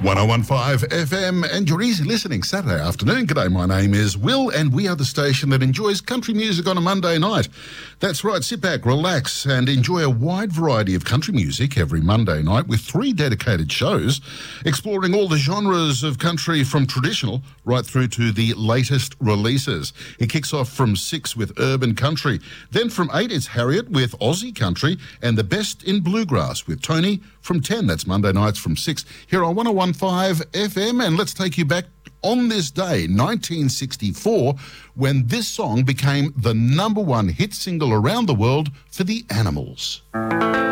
101.5 FM, and you're easy listening Saturday afternoon. G'day, my name is Will, and we are the station that enjoys country music on a Monday night. That's right, sit back, relax, and enjoy a wide variety of country music every Monday night with 3 dedicated shows exploring all the genres of country from traditional right through to the latest releases. It kicks off from 6 with urban country. Then from 8, it's Harriet with Aussie country and the best in bluegrass with Tony from 10. That's Monday nights from 6 here on 101.5 FM, and let's take you back on this day, 1964, when this song became the #1 hit single around the world for the Animals.